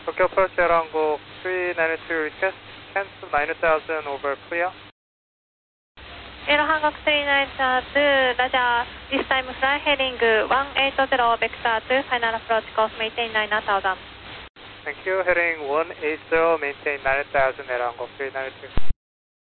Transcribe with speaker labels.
Speaker 1: Tokyo approach Arango 392 request, cancel 9000 over clear.
Speaker 2: Aero Hancock 392, Roger. This time fly heading 180 vector 2, final approach course, maintain 9000.
Speaker 1: Thank you, heading 180, maintain 9000 Arango 392.